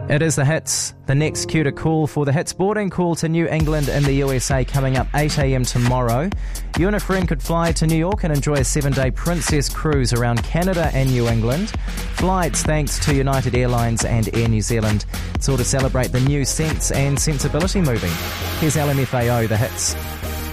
It is the Hits. The next cue to call for the Hits boarding call to New England in the USA coming up 8 a.m. tomorrow. You and a friend could fly to New York and enjoy a 7-day Princess cruise around Canada and New England. Flights thanks to United Airlines and Air New Zealand. It's all to celebrate the new Sense and Sensibility movie. Here's LMFAO, the Hits.